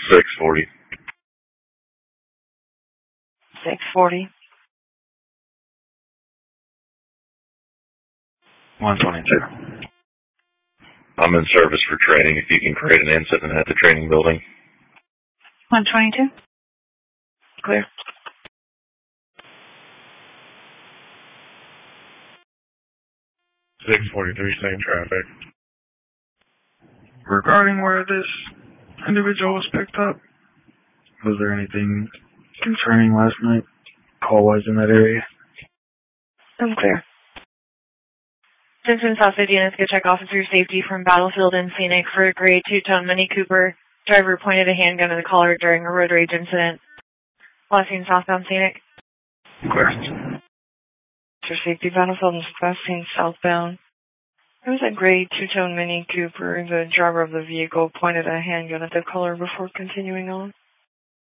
640. 640. 122. I'm in service for training. If you can create an incident at the training building. 122. Clear. 643, same traffic. Regarding where this individual was picked up, was there anything concerning last night, call-wise in that area? I'm clear. Simpson South 50 Units, go check officer safety from Battlefield and Scenic for a gray two-tone Mini Cooper. Driver pointed a handgun at the caller during a road rage incident. Last seen southbound Scenic. Clear. For safety, Battlefield and last seen southbound. There was a gray two-tone Mini Cooper. The driver of the vehicle pointed a handgun at the caller before continuing on.